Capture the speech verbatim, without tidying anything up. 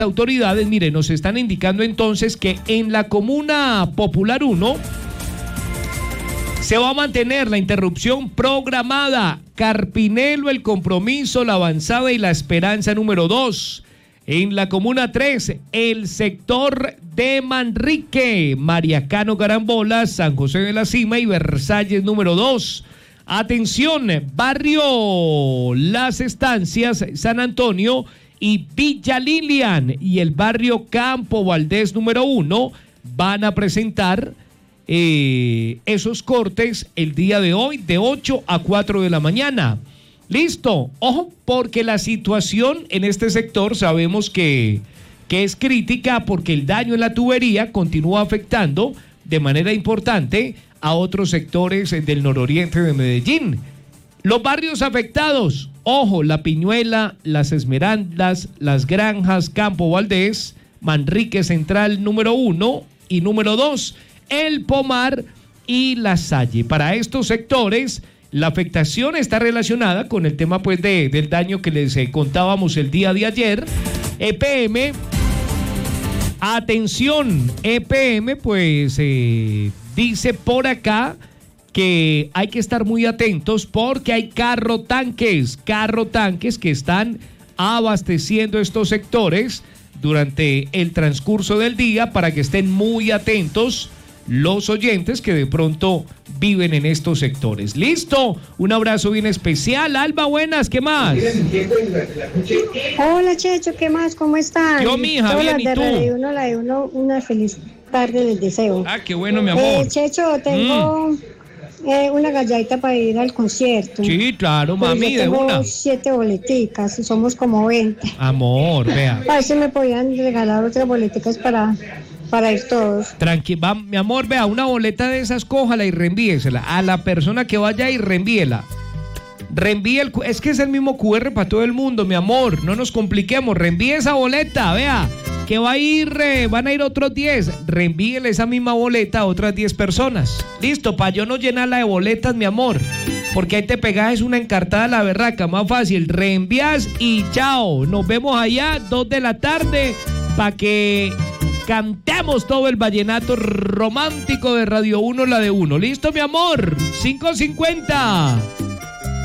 autoridades, mire, nos están indicando entonces que en la Comuna Popular uno se va a mantener la interrupción programada. Carpinelo, El Compromiso, La Avanzada y La Esperanza número dos. En la Comuna tres, el sector de Manrique, Mariacano, Carambola, San José de la Cima y Versalles número dos. Atención, barrio Las Estancias, San Antonio y Villa Lilian y el barrio Campo Valdés número uno van a presentar eh, esos cortes el día de hoy de ocho a cuatro de la mañana. Listo, ojo, porque la situación en este sector sabemos que, que es crítica porque el daño en la tubería continúa afectando de manera importante a otros sectores del nororiente de Medellín. Los barrios afectados, ojo, La Piñuela, Las Esmeraldas, Las Granjas, Campo Valdés, Manrique Central número uno y número dos, El Pomar y La Salle. Para estos sectores, la afectación está relacionada con el tema pues de, del daño que les eh, contábamos el día de ayer. E P M, atención, E P M pues eh, dice por acá que hay que estar muy atentos porque hay carro tanques, carro tanques que están abasteciendo estos sectores durante el transcurso del día para que estén muy atentos los oyentes que de pronto viven en estos sectores. Listo, un abrazo bien especial. Alba, buenas, ¿qué más? Hola, Checho, ¿qué más? ¿Cómo están? Yo, mija, bien, ¿y tú? La de uno, la de uno, una feliz tarde del deseo. Ah, qué bueno, mi amor. Eh, Checho, tengo mm. eh, una galladita para ir al concierto. Sí, claro, pues mami, yo de tengo una. siete boleticas y somos como veinte. Amor, vea. A ver si me podían regalar otras boleticas para... para ir todos. Tranquila, mi amor, vea, una boleta de esas, cójala y reenvíesela a la persona que vaya y reenvíela. Reenvíe el, es que es el mismo cu erre para todo el mundo, mi amor, no nos compliquemos, reenvíe esa boleta, vea, que va a ir, eh, van a ir otros diez, reenvíele esa misma boleta a otras diez personas. Listo, para yo no llenarla de boletas, mi amor, porque ahí te pegas es una encartada a la berraca, más fácil, reenvías y chao, nos vemos allá, dos de la tarde, para que cantemos todo el vallenato romántico de Radio uno, la de uno. ¿Listo, mi amor? cinco cincuenta.